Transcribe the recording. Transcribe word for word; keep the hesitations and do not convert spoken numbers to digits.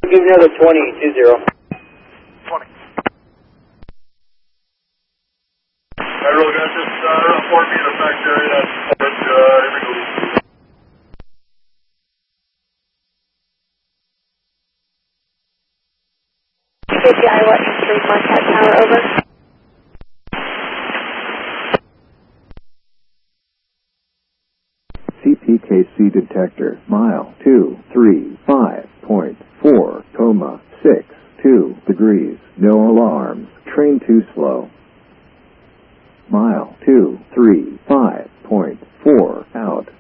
Give me another twenty, two zero. twenty. I really got this, uh, report me in effect area, that's, uh, here we go. K P I one three contact tower, over. C P K C detector, mile two three five point four, comma, six two degrees, no alarms, train too slow. Mile two three five point four, out.